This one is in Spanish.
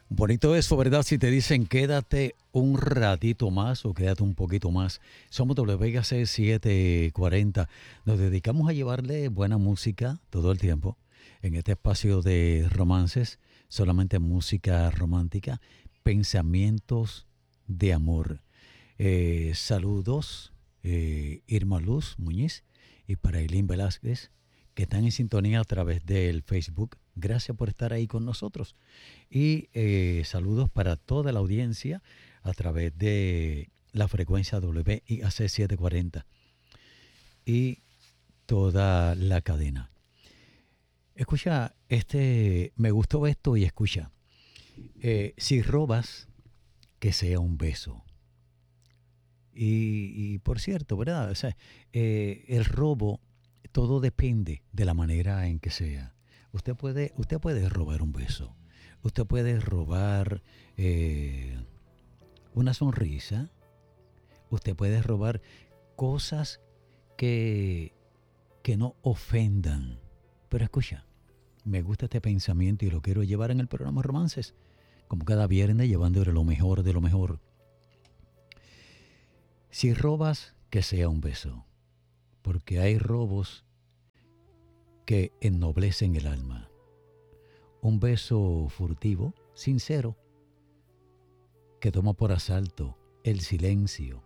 Bonito eso, ¿verdad? Si te dicen quédate un ratito más o quédate un poquito más. Somos WKC 740. Nos dedicamos a llevarle buena música todo el tiempo en este espacio de romances, solamente música romántica, pensamientos de amor. Saludos, Irma Luz Muñiz y para Eileen Velázquez, que están en sintonía a través del Facebook. Gracias por estar ahí con nosotros. Y saludos para toda la audiencia a través de la frecuencia WIAC 740 y toda la cadena. Escucha, me gustó esto y escucha. Si robas, que sea un beso. Y por cierto, ¿verdad? O sea, el robo, todo depende de la manera en que sea. Usted puede robar un beso. Usted puede robar una sonrisa. Usted puede robar cosas que, que no ofendan. Pero escucha, me gusta este pensamiento y lo quiero llevar en el programa Romances. Como cada viernes, llevándole lo mejor de lo mejor. Si robas, que sea un beso. Porque hay robos que ennoblecen el alma. Un beso furtivo, sincero, que toma por asalto el silencio